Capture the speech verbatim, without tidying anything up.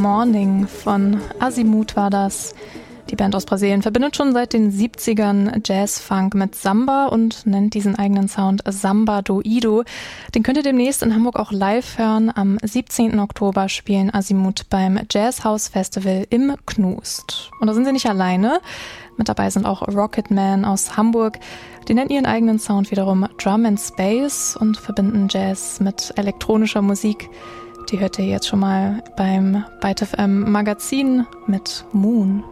Morning von Azimuth war das. Die Band aus Brasilien verbindet schon seit den siebzigern Jazz-Funk mit Samba und nennt diesen eigenen Sound Samba do Ido. Den könnt ihr demnächst in Hamburg auch live hören. Am siebzehnten Oktober spielen Azimuth beim Jazz House Festival im Knust. Und da sind sie nicht alleine. Mit dabei sind auch Rocketman aus Hamburg. Die nennen ihren eigenen Sound wiederum Drum and Space und verbinden Jazz mit elektronischer Musik. Die hört ihr jetzt schon mal beim Byte F M Magazin mit Moon.